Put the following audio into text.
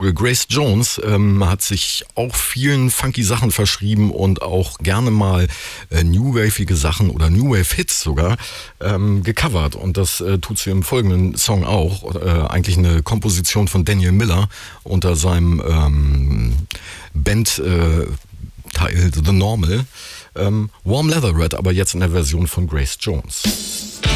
Grace Jones hat sich auch vielen funky Sachen verschrieben und auch gerne mal New Wave-ige Sachen oder New Wave-Hits sogar gecovert. Und das tut sie im folgenden Song auch. Eigentlich eine Komposition von Daniel Miller unter seinem Bandteil The Normal. Warm Leather Red, aber jetzt in der Version von Grace Jones.